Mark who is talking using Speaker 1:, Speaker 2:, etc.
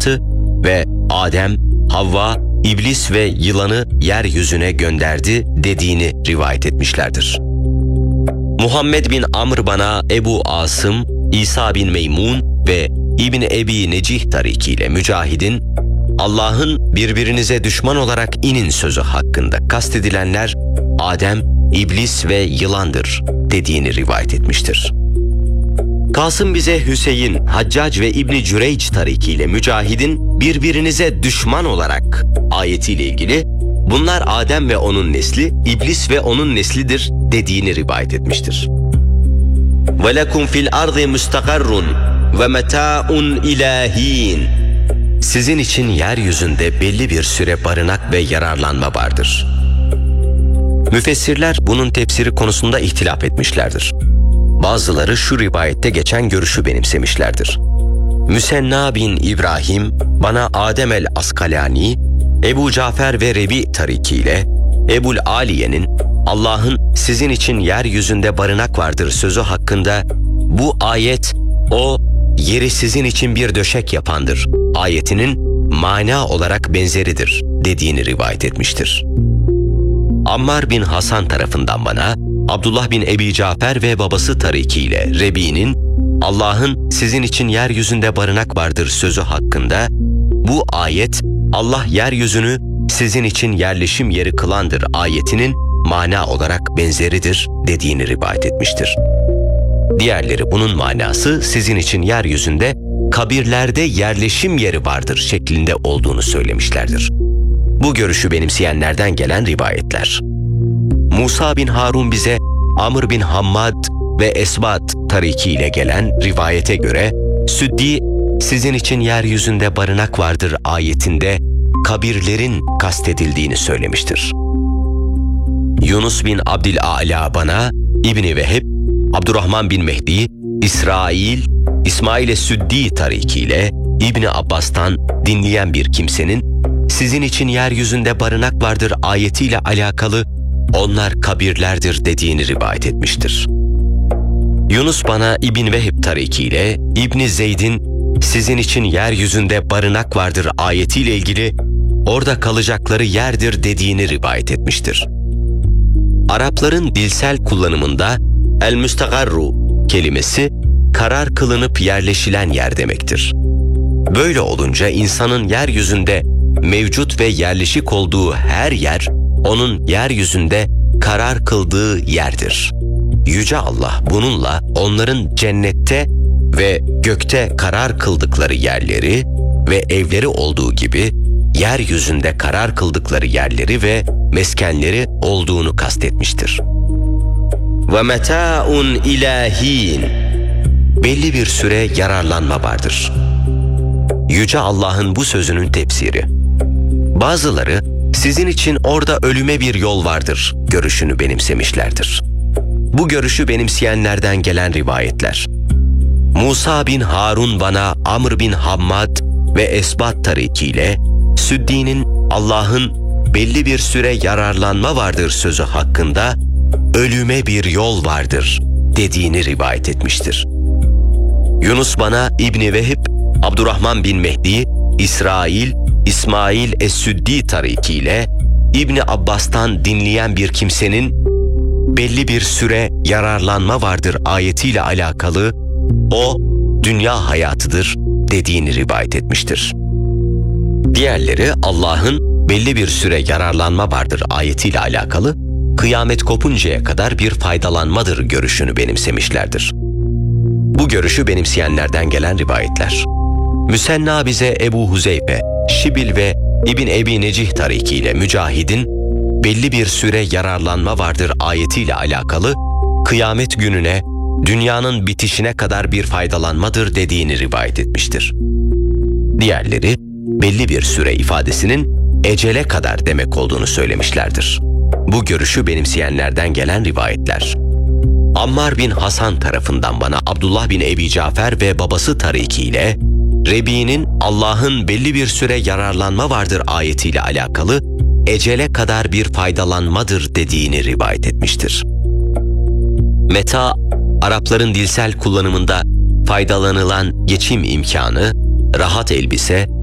Speaker 1: yarattı ve Adem, Havva, İblis ve yılanı yeryüzüne gönderdi dediğini rivayet etmişlerdir. Muhammed bin Amr bana Ebu Asım, İsa bin Meymun ve İbni Ebi Necih tarikiyle Mücahid'in Allah'ın birbirinize düşman olarak inin sözü hakkında kastedilenler Adem, İblis ve yılandır dediğini rivayet etmiştir. Kasım bize Hüseyin, Haccac ve İbni Cüreyc tarikiyle Mücahid'in birbirinize düşman olarak ayetiyle ilgili bunlar Adem ve onun nesli, İblis ve onun neslidir dediğini rivayet etmiştir. وَلَكُمْ فِي الْأَرْضِ مُسْتَقَرٌّ وَمَتَاءٌ إِلَٰهِينَ Sizin için yeryüzünde belli bir süre barınak ve yararlanma vardır. Müfessirler bunun tefsiri konusunda ihtilaf etmişlerdir. Bazıları şu rivayette geçen görüşü benimsemişlerdir. Müsenna bin İbrahim bana Adem el-Askalani, Ebu Cafer ve Rebi tarikiyle Ebul Aliye'nin Allah'ın sizin için yeryüzünde barınak vardır sözü hakkında bu ayet o yeri sizin için bir döşek yapandır ayetinin mana olarak benzeridir dediğini rivayet etmiştir. Ammar bin Hasan tarafından bana Abdullah bin Ebi Cafer ve babası tarikiyle Rebi'nin Allah'ın sizin için yeryüzünde barınak vardır sözü hakkında bu ayet Allah yeryüzünü sizin için yerleşim yeri kılandır ayetinin mana olarak benzeridir dediğini rivayet etmiştir. Diğerleri bunun manası sizin için yeryüzünde kabirlerde yerleşim yeri vardır şeklinde olduğunu söylemişlerdir. Bu görüşü benimseyenlerden gelen rivayetler. Musa bin Harun bize Amr bin Hammad ve Esbat tarikiyle gelen rivayete göre Süddi sizin için yeryüzünde barınak vardır ayetinde kabirlerin kastedildiğini söylemiştir. Yunus bin Abdül'Ala bana İbni Veheb, Abdurrahman bin Mehdi, İsmail Süddi tarikiyle İbni Abbas'tan dinleyen bir kimsenin sizin için yeryüzünde barınak vardır ayetiyle alakalı onlar kabirlerdir dediğini rivayet etmiştir. Yunus bana İbn Veheb tarikiyle İbni Zeyd'in sizin için yeryüzünde barınak vardır ayetiyle ilgili orada kalacakları yerdir dediğini rivayet etmiştir. Arapların dilsel kullanımında el-müstagarru kelimesi karar kılınıp yerleşilen yer demektir. Böyle olunca insanın yeryüzünde mevcut ve yerleşik olduğu her yer onun yeryüzünde karar kıldığı yerdir. Yüce Allah bununla onların cennette ve gökte karar kıldıkları yerleri ve evleri olduğu gibi yeryüzünde karar kıldıkları yerleri ve meskenleri olduğunu kastetmiştir. وَمَتَاءٌ إِلَٰهِينَ Belli bir süre yararlanma vardır. Yüce Allah'ın bu sözünün tefsiri. Bazıları sizin için orada ölüme bir yol vardır görüşünü benimsemişlerdir. Bu görüşü benimseyenlerden gelen rivayetler. Musa bin Harun bana Amr bin Hammad ve Esbat tarikiyle Süddi'nin Allah'ın belli bir süre yararlanma vardır sözü hakkında ölüme bir yol vardır dediğini rivayet etmiştir. Yunus bana İbni Veheb, Abdurrahman bin Mehdi, İsmail Es-Süddi tarikiyle İbni Abbas'tan dinleyen bir kimsenin belli bir süre yararlanma vardır ayetiyle alakalı o dünya hayatıdır dediğini rivayet etmiştir. Diğerleri Allah'ın belli bir süre yararlanma vardır ayetiyle alakalı kıyamet kopuncaya kadar bir faydalanmadır görüşünü benimsemişlerdir. Bu görüşü benimseyenlerden gelen rivayetler. Müsenna bize Ebu Huzeyfe, Şibil ve İbn Ebi Necih tarikiyle Mücahid'in belli bir süre yararlanma vardır ayetiyle alakalı kıyamet gününe, dünyanın bitişine kadar bir faydalanmadır dediğini rivayet etmiştir. Diğerleri belli bir süre ifadesinin ecele kadar demek olduğunu söylemişlerdir. Bu görüşü benimseyenlerden gelen rivayetler. Ammar bin Hasan tarafından bana Abdullah bin Ebi Cafer ve babası tarikiyle Rebi'nin Allah'ın belli bir süre yararlanma vardır ayetiyle alakalı ecele kadar bir faydalanmadır dediğini rivayet etmiştir. Meta, Arapların dilsel kullanımında faydalanılan geçim imkanı, rahat elbise,